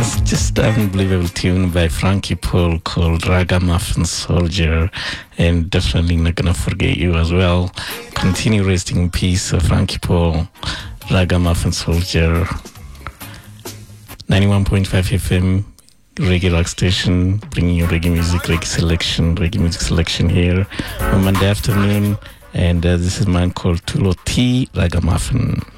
was just an unbelievable tune by Frankie Paul called Ragamuffin Soldier, and definitely not gonna forget you as well. Continue resting in peace, Frankie Paul, Ragamuffin Soldier. 91.5 FM, Reggae Rock Station, bringing you reggae music selection here on Monday afternoon. And this is a man called Tulo T Ragamuffin.